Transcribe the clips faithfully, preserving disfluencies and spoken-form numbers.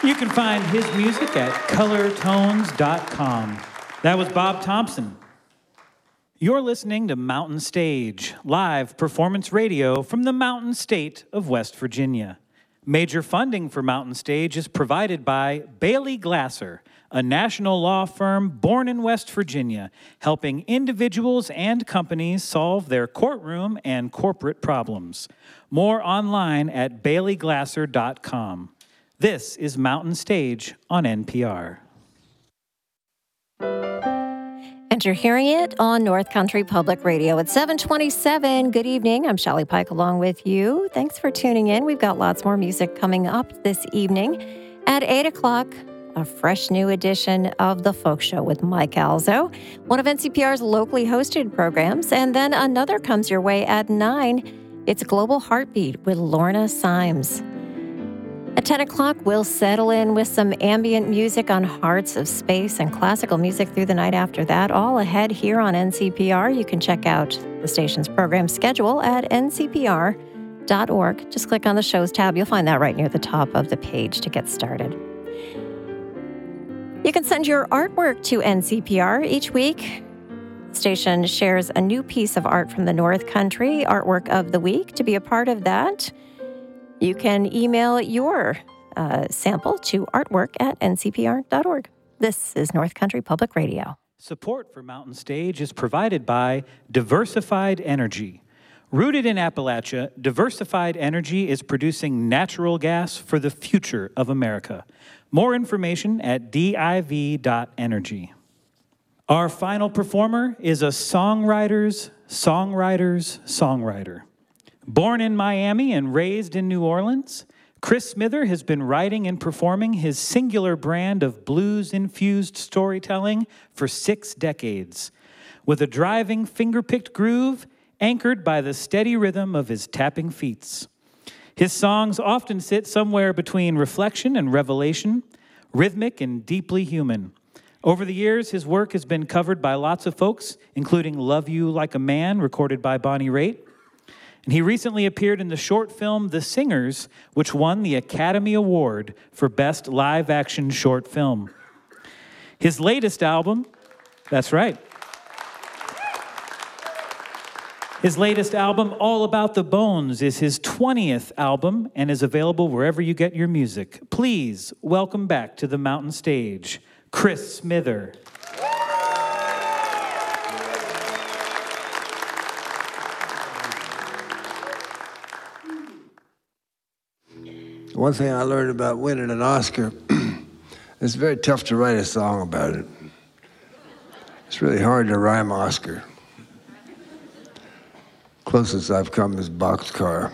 You can find his music at color tones dot com. That was Bob Thompson. You're listening to Mountain Stage, live performance radio from the Mountain State of West Virginia. Major funding for Mountain Stage is provided by Bailey Glasser, a national law firm born in West Virginia, helping individuals and companies solve their courtroom and corporate problems. More online at bailey glasser dot com. This is Mountain Stage on N P R. And you're hearing it on North Country Public Radio at seven twenty-seven. Good evening. I'm Shelley Pike along with you. Thanks for tuning in. We've got lots more music coming up this evening. At eight o'clock, a fresh new edition of The Folk Show with Mike Alzo, one of N C P R's locally hosted programs. And then another comes your way at nine. It's Global Heartbeat with Lorna Symes. At ten o'clock, we'll settle in with some ambient music on Hearts of Space and classical music through the night after that. All ahead here on N C P R. You can check out the station's program schedule at N C P R dot org. Just click on the shows tab. You'll find that right near the top of the page to get started. You can send your artwork to N C P R each week. The station shares a new piece of art from the North Country, Artwork of the Week. To be a part of that, you can email your uh, sample to artwork at N C P R dot org. This is North Country Public Radio. Support for Mountain Stage is provided by Diversified Energy. Rooted in Appalachia, Diversified Energy is producing natural gas for the future of America. More information at div dot energy. Our final performer is a songwriter's songwriter's songwriter. Born in Miami and raised in New Orleans, Chris Smither has been writing and performing his singular brand of blues-infused storytelling for six decades, with a driving, finger-picked groove anchored by the steady rhythm of his tapping feet. His songs often sit somewhere between reflection and revelation, rhythmic and deeply human. Over the years, his work has been covered by lots of folks, including Love You Like a Man, recorded by Bonnie Raitt. And he recently appeared in the short film The Singers, which won the Academy Award for Best Live-Action Short Film. His latest album, that's right, his latest album, All About the Bones, is his twentieth album and is available wherever you get your music. Please welcome back to the Mountain Stage, Chris Smither. One thing I learned about winning an Oscar, it's very tough to write a song about it. It's really hard to rhyme Oscar. Closest I've come is boxcar.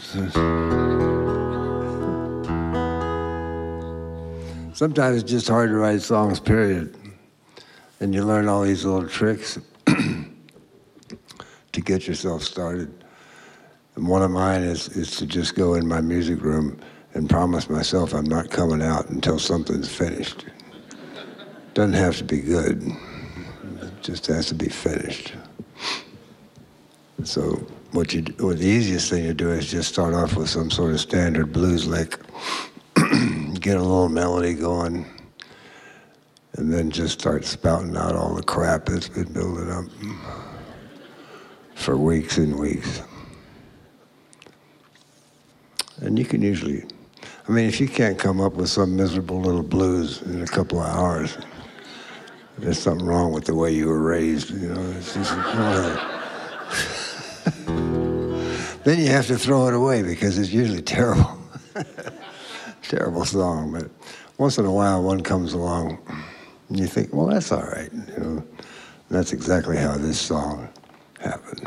Sometimes it's just hard to write songs, period. And you learn all these little tricks to get yourself started. And one of mine is, is to just go in my music room and promise myself I'm not coming out until something's finished. Doesn't have to be good. It just has to be finished. So what you, well, the easiest thing to do is just start off with some sort of standard blues lick, get a little melody going, and then just start spouting out all the crap that's been building up for weeks and weeks. And you can usually, I mean, if you can't come up with some miserable little blues in a couple of hours, there's something wrong with the way you were raised, you know. It's just, uh, then you have to throw it away because it's usually terrible. Terrible song, but once in a while one comes along and you think, well, that's all right, you know. That's exactly how this song happened.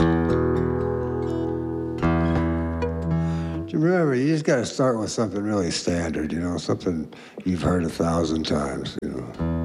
Do you remember, you just got to start with something really standard, you know, something you've heard a thousand times, you know.